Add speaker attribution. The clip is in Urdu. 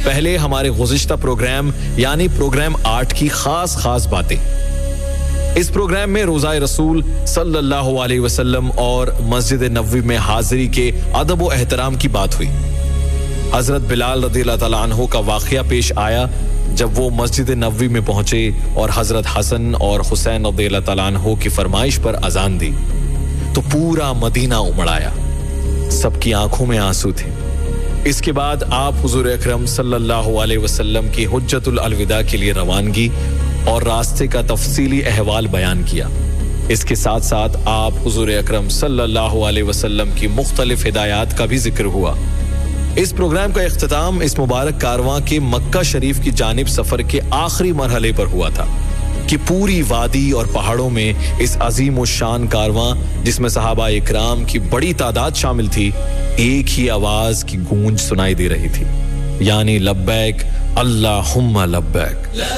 Speaker 1: پہلے ہمارے گزشتہ پروگرام یعنی پروگرام 8 کی خاص باتیں. اس پروگرام میں روزہ رسول صلی اللہ علیہ وسلم اور مسجد نبوی میں حاضری کے ادب و احترام کی بات ہوئی. حضرت بلال رضی اللہ تعالیٰ عنہ کا واقعہ پیش آیا جب وہ مسجد نبوی میں پہنچے اور حضرت حسن اور حسین رضی اللہ تعالیٰ عنہ کی فرمائش پر اذان دی تو پورا مدینہ امڑ آیا. سب کی آنکھوں میں آنسو تھے. اس کے بعد آپ حضور اکرم صلی اللہ علیہ وسلم کی حجت الوداع کے لیے روانگی اور راستے کا تفصیلی احوال بیان کیا. اس کے ساتھ ساتھ آپ حضور اکرم صلی اللہ علیہ وسلم کی مختلف ہدایات کا بھی ذکر ہوا. اس پروگرام کا اختتام اس مبارک کارواں کے مکہ شریف کی جانب سفر کے آخری مرحلے پر ہوا تھا کہ پوری وادی اور پہاڑوں میں اس عظیم الشان کارواں جس میں صحابہ اکرام کی بڑی تعداد شامل تھی ایک ہی آواز کی گونج سنائی دے رہی تھی، یعنی لبیک اللہم لبیک.